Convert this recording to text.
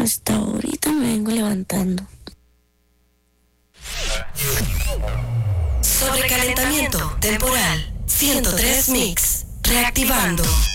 Hasta ahorita me vengo levantando. Sobrecalentamiento temporal. 103 Mix. Reactivando.